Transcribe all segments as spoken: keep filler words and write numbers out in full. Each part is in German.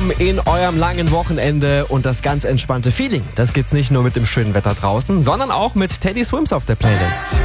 willkommen in eurem langen Wochenende und das ganz entspannte Feeling. Das geht's nicht nur mit dem schönen Wetter draußen, sondern auch mit Teddy Swims auf der Playlist.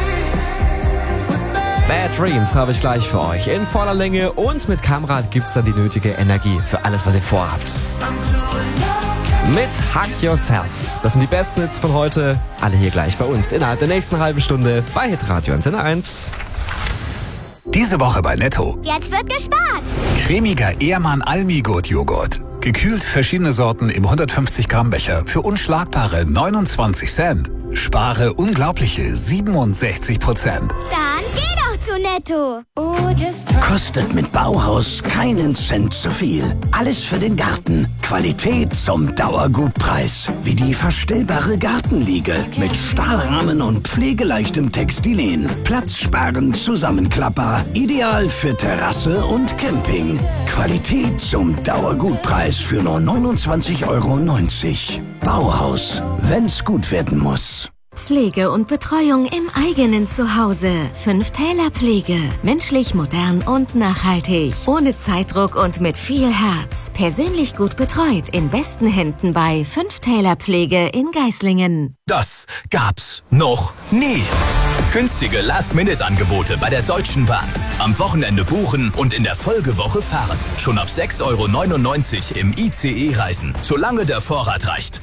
Bad Dreams habe ich gleich für euch in voller Länge und mit Kamrat gibt's dann die nötige Energie für alles, was ihr vorhabt. Mit Hug Yourself. Das sind die besten Hits von heute. Alle hier gleich bei uns innerhalb der nächsten halben Stunde bei Hitradio Antenne eins. Diese Woche bei Netto. Jetzt wird gespart. Cremiger Ehrmann Almigurt Joghurt. Gekühlt verschiedene Sorten im hundertfünfzig Gramm Becher für unschlagbare neunundzwanzig Cent. Spare unglaubliche siebenundsechzig Prozent. Dann geh doch zu Netto. Kostet mit Bauhaus keinen Cent zu viel. Alles für den Garten. Qualität zum Dauergutpreis. Wie die verstellbare Gartenliege mit Stahlrahmen und pflegeleichtem Textilien. Platzsparend Zusammenklapper. Ideal für Terrasse und Camping. Qualität zum Dauergutpreis für nur neunundzwanzig Euro neunzig. Bauhaus, wenn's gut werden muss. Pflege und Betreuung im eigenen Zuhause. Fünf-Täler-Pflege. Menschlich, modern und nachhaltig. Ohne Zeitdruck und mit viel Herz. Persönlich gut betreut. In besten Händen bei Fünf-Täler-Pflege in Geislingen. Das gab's noch nie. Günstige Last-Minute-Angebote bei der Deutschen Bahn. Am Wochenende buchen und in der Folgewoche fahren. Schon ab sechs Euro neunundneunzig im I C E reisen, solange der Vorrat reicht.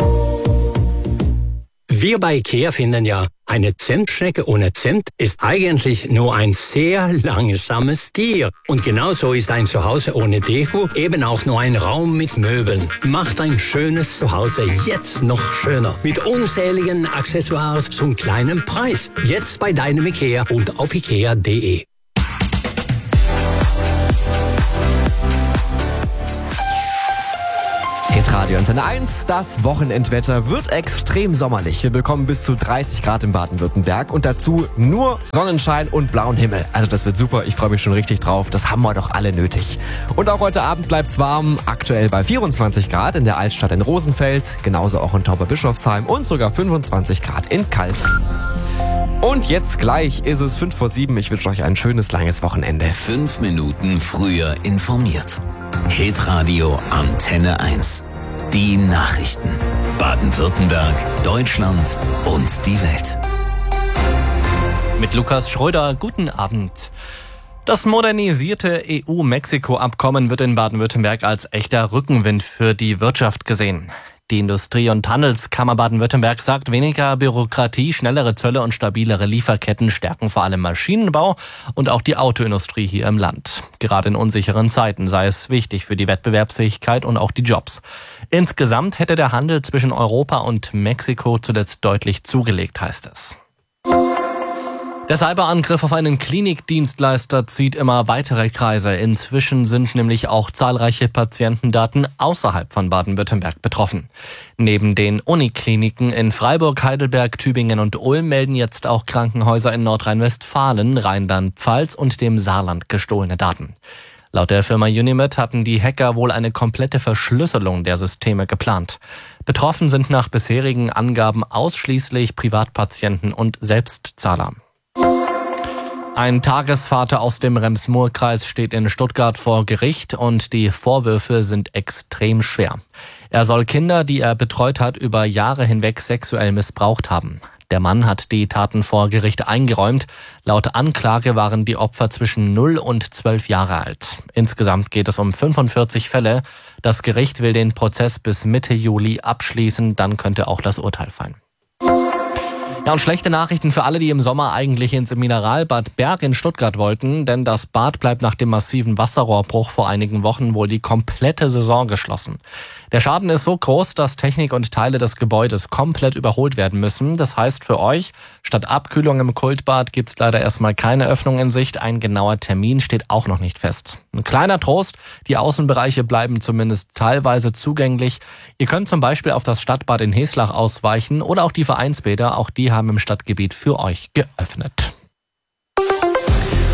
Wir bei IKEA finden ja, eine Zentschnecke ohne Zimt ist eigentlich nur ein sehr langsames Tier. Und genauso ist ein Zuhause ohne Deko eben auch nur ein Raum mit Möbeln. Macht ein schönes Zuhause jetzt noch schöner. Mit unzähligen Accessoires zum kleinen Preis. Jetzt bei deinem IKEA und auf ikea punkt de. Hitradio Antenne eins, das Wochenendwetter wird extrem sommerlich. Wir bekommen bis zu dreißig Grad in Baden-Württemberg und dazu nur Sonnenschein und blauen Himmel. Also das wird super, ich freue mich schon richtig drauf. Das haben wir doch alle nötig. Und auch heute Abend bleibt's warm, aktuell bei vierundzwanzig Grad in der Altstadt in Rosenfeld, genauso auch in Tauberbischofsheim und sogar fünfundzwanzig Grad in Kalk. Und jetzt gleich ist es fünf vor sieben. Ich wünsche euch ein schönes, langes Wochenende. Fünf Minuten früher informiert. Hitradio Antenne eins. Die Nachrichten. Baden-Württemberg, Deutschland und die Welt. Mit Lukas Schröder, guten Abend. Das modernisierte E U-Mexiko-Abkommen wird in Baden-Württemberg als echter Rückenwind für die Wirtschaft gesehen. Die Industrie- und Handelskammer Baden-Württemberg sagt, weniger Bürokratie, schnellere Zölle und stabilere Lieferketten stärken vor allem Maschinenbau und auch die Autoindustrie hier im Land. Gerade in unsicheren Zeiten sei es wichtig für die Wettbewerbsfähigkeit und auch die Jobs. Insgesamt hätte der Handel zwischen Europa und Mexiko zuletzt deutlich zugelegt, heißt es. Der Cyberangriff auf einen Klinikdienstleister zieht immer weitere Kreise. Inzwischen sind nämlich auch zahlreiche Patientendaten außerhalb von Baden-Württemberg betroffen. Neben den Unikliniken in Freiburg, Heidelberg, Tübingen und Ulm melden jetzt auch Krankenhäuser in Nordrhein-Westfalen, Rheinland-Pfalz und dem Saarland gestohlene Daten. Laut der Firma Unimed hatten die Hacker wohl eine komplette Verschlüsselung der Systeme geplant. Betroffen sind nach bisherigen Angaben ausschließlich Privatpatienten und Selbstzahler. Ein Tagesvater aus dem Rems-Murr-Kreis steht in Stuttgart vor Gericht und die Vorwürfe sind extrem schwer. Er soll Kinder, die er betreut hat, über Jahre hinweg sexuell missbraucht haben. Der Mann hat die Taten vor Gericht eingeräumt. Laut Anklage waren die Opfer zwischen null und zwölf Jahre alt. Insgesamt geht es um fünfundvierzig Fälle. Das Gericht will den Prozess bis Mitte Juli abschließen, dann könnte auch das Urteil fallen. Ja, und schlechte Nachrichten für alle, die im Sommer eigentlich ins Mineralbad Berg in Stuttgart wollten, denn das Bad bleibt nach dem massiven Wasserrohrbruch vor einigen Wochen wohl die komplette Saison geschlossen. Der Schaden ist so groß, dass Technik und Teile des Gebäudes komplett überholt werden müssen. Das heißt für euch, statt Abkühlung im Kultbad gibt's leider erstmal keine Öffnung in Sicht. Ein genauer Termin steht auch noch nicht fest. Ein kleiner Trost, die Außenbereiche bleiben zumindest teilweise zugänglich. Ihr könnt zum Beispiel auf das Stadtbad in Heslach ausweichen oder auch die Vereinsbäder, auch die haben im Stadtgebiet für euch geöffnet.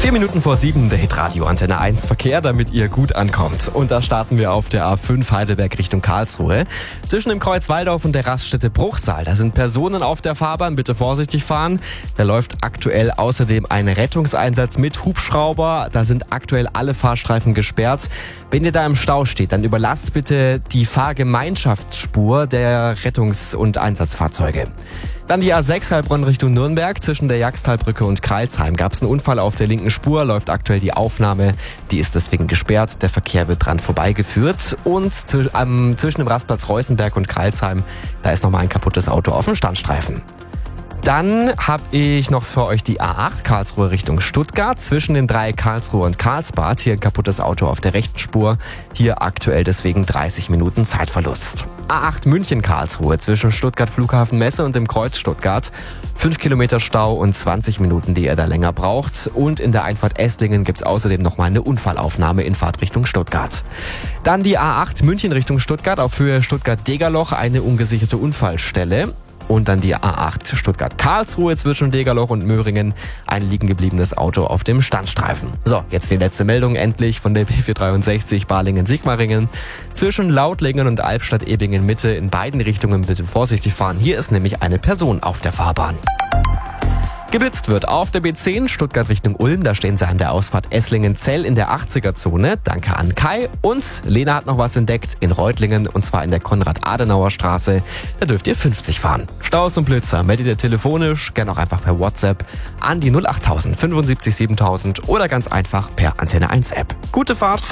Vier Minuten vor sieben, der Hitradio Antenne eins Verkehr, damit ihr gut ankommt. Und da starten wir auf der A fünf Heidelberg Richtung Karlsruhe. Zwischen dem Kreuz Waldorf und der Raststätte Bruchsal, da sind Personen auf der Fahrbahn, bitte vorsichtig fahren. Da läuft aktuell außerdem ein Rettungseinsatz mit Hubschrauber. Da sind aktuell alle Fahrstreifen gesperrt. Wenn ihr da im Stau steht, dann überlasst bitte die Fahrgemeinschaftsspur der Rettungs- und Einsatzfahrzeuge. Dann die A sechs Heilbronn Richtung Nürnberg. Zwischen der Jagstalbrücke und Kreilsheim gab es einen Unfall auf der linken Spur. Läuft aktuell die Aufnahme. Die ist deswegen gesperrt. Der Verkehr wird dran vorbeigeführt. Und zu, ähm, zwischen dem Rastplatz Reusenberg und Kreilsheim, da ist nochmal ein kaputtes Auto auf dem Standstreifen. Dann habe ich noch für euch die A acht Karlsruhe Richtung Stuttgart. Zwischen den drei Karlsruhe und Karlsbad hier ein kaputtes Auto auf der rechten Spur. Hier aktuell deswegen dreißig Minuten Zeitverlust. A acht München Karlsruhe zwischen Stuttgart Flughafen Messe und dem Kreuz Stuttgart. fünf Kilometer Stau und zwanzig Minuten, die ihr da länger braucht. Und in der Einfahrt Esslingen gibt es außerdem nochmal eine Unfallaufnahme in Fahrt Richtung Stuttgart. Dann die A acht München Richtung Stuttgart auf Höhe Stuttgart-Degerloch, eine ungesicherte Unfallstelle. Und dann die A acht Stuttgart-Karlsruhe zwischen Degerloch und Möhringen. Ein liegen gebliebenes Auto auf dem Standstreifen. So, jetzt die letzte Meldung endlich von der B vierhundertdreiundsechzig Balingen-Sigmaringen. Zwischen Lautlingen und Albstadt-Ebingen-Mitte in beiden Richtungen bitte vorsichtig fahren. Hier ist nämlich eine Person auf der Fahrbahn. Geblitzt wird auf der B zehn Stuttgart Richtung Ulm. Da stehen sie an der Ausfahrt Esslingen-Zell in der achtziger-Zone. Danke an Kai. Und Lena hat noch was entdeckt in Reutlingen und zwar in der Konrad-Adenauer-Straße. Da dürft ihr fünfzig fahren. Staus und Blitzer meldet ihr telefonisch, gerne auch einfach per WhatsApp an die null achttausend fünfundsiebzig siebentausend oder ganz einfach per Antenne eins App. Gute Fahrt!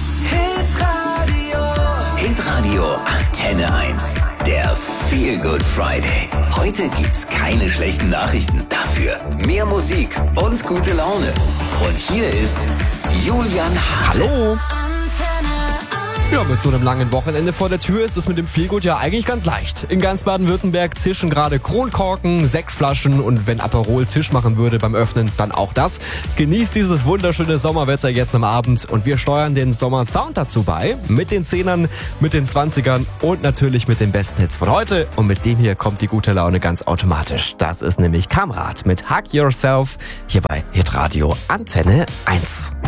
Hitradio Antenne eins. Der Feel Good Friday. Heute gibt's keine schlechten Nachrichten. Dafür mehr Musik und gute Laune. Und hier ist Julian Hase. Hallo! Ja, mit so einem langen Wochenende vor der Tür ist es mit dem Feelgood ja eigentlich ganz leicht. In ganz Baden-Württemberg zischen gerade Kronkorken, Sektflaschen und wenn Aperol Zisch machen würde beim Öffnen, dann auch das. Genießt dieses wunderschöne Sommerwetter jetzt am Abend und wir steuern den Sommersound dazu bei. Mit den Zehnern, mit den Zwanzigern und natürlich mit den besten Hits von heute. Und mit dem hier kommt die gute Laune ganz automatisch. Das ist nämlich Kamrat mit Hug Yourself hier bei Hitradio Antenne eins.